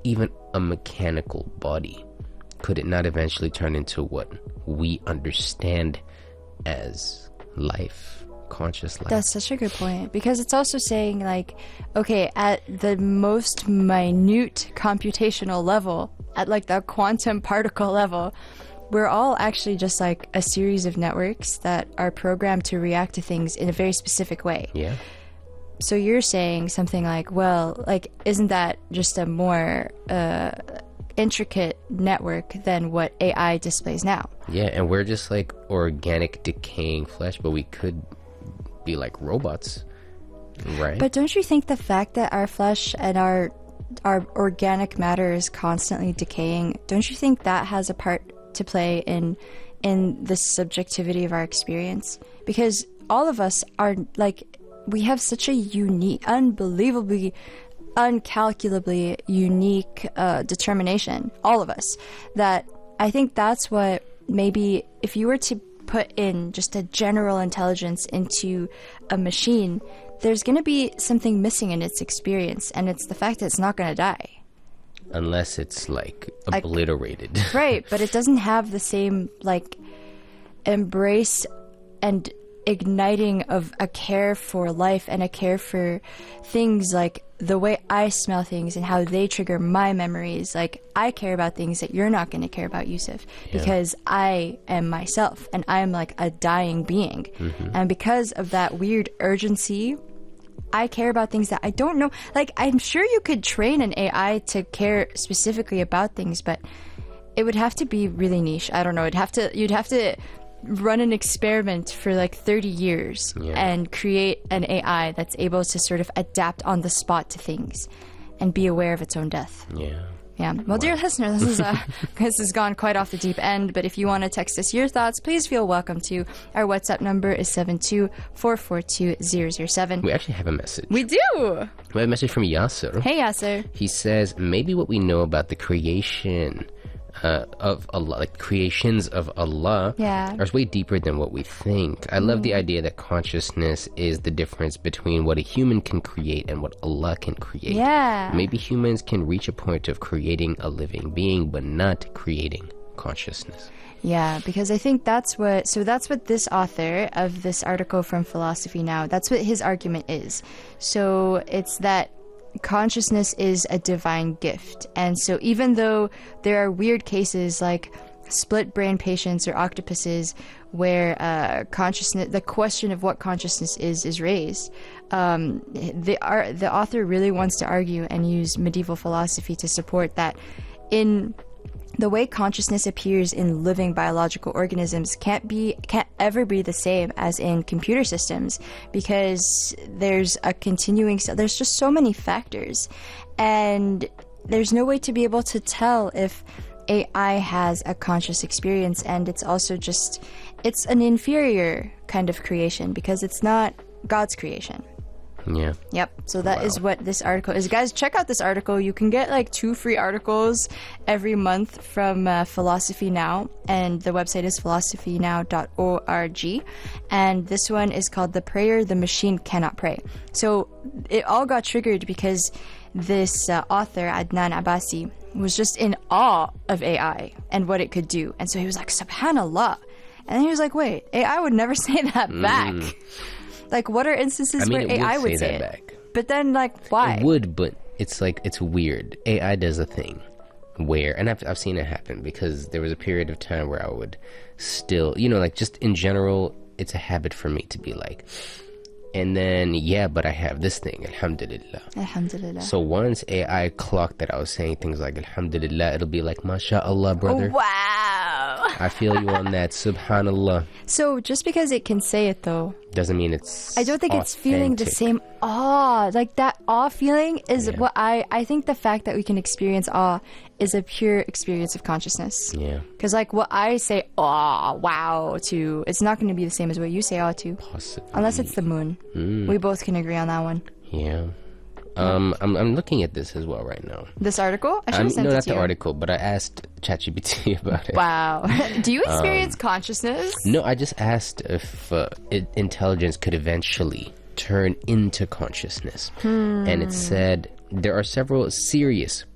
even a mechanical body, could it not eventually turn into what we understand as life, conscious life? That's such a good point, because it's also saying, like, okay, at the most minute computational level, at like the quantum particle level, we're all actually just like a series of networks that are programmed to react to things in a very specific way. Yeah. So you're saying something like, well, like, isn't that just a more intricate network than what AI displays now? Yeah, and we're just like organic decaying flesh, but we could be like robots, right? But don't you think the fact that our flesh and our organic matter is constantly decaying, don't you think that has a part to play in the subjectivity of our experience? Because all of us are like, we have such a unique, unbelievably, uncalculably unique determination, all of us, that I think that's what, maybe if you were to put in just a general intelligence into a machine, there's going to be something missing in its experience, and it's the fact that it's not going to die. Unless it's like obliterated. Right, but it doesn't have the same like embrace and igniting of a care for life and a care for things, like the way I smell things and how they trigger my memories. Like, I care about things that you're not going to care about, Yusuf, because I am myself and I'm like a dying being. And because of that weird urgency, I care about things that I don't know. Like, I'm sure you could train an AI to care specifically about things, but it would have to be really niche. I don't know. You'd have to run an experiment for like 30 years and create an AI that's able to sort of adapt on the spot to things and be aware of its own death. Yeah. Well, dear listener, this has gone quite off the deep end, but if you want to text us your thoughts, please feel welcome to. Our WhatsApp number is 72442-007. We actually have a message. We do! We have a message from Yasser. Hey, Yasser. He says, maybe what we know about the creation of Allah, like creations of Allah, are way deeper than what we think. I love the idea that consciousness is the difference between what a human can create and what Allah can create. Maybe humans can reach a point of creating a living being, but not creating consciousness. Yeah, because I think that's what this author of this article from Philosophy Now, that's what his argument is. So it's that consciousness is a divine gift. And so even though there are weird cases like split brain patients or octopuses where the question of what consciousness is raised, the author really wants to argue and use medieval philosophy to support that in the way consciousness appears in living biological organisms can't ever be the same as in computer systems, because there's just so many factors, and there's no way to be able to tell if AI has a conscious experience. And it's also it's an inferior kind of creation because it's not God's creation. Yep. So that is what this article is. Guys, check out this article. You can get like 2 free articles every month from Philosophy Now, and the website is philosophynow.org. And this one is called The Prayer the Machine Cannot Pray. So it all got triggered because this author, Adnan Abbasi, was just in awe of AI and what it could do. And so he was like, Subhanallah. And then he was like, wait, AI would never say that back. Like, what are instances where AI would say it back? But then, like, why? It would, but it's like, it's weird. AI does a thing where, and I've seen it happen, because there was a period of time where I would still, like, just in general, it's a habit for me to be like, and then, but I have this thing, alhamdulillah. Alhamdulillah. So once AI clocked that I was saying things like alhamdulillah, it'll be like, MashaAllah, brother. Oh, wow. I feel you on that, subhanallah. So just because it can say it, though, doesn't mean it's I don't think authentic. It's feeling the same awe. Like, that awe feeling is what I think the fact that we can experience awe is a pure experience of consciousness. Because, like, what I say awe, wow, to, it's not going to be the same as what you say awe to. Possibly. Unless it's the moon. We both can agree on that one. I'm looking at this as well right now. This article? I should have sent no, it not to the you. article, but I asked ChatGPT about it. Wow. Do you experience consciousness? No, I just asked if intelligence could eventually turn into consciousness. And it said there are several serious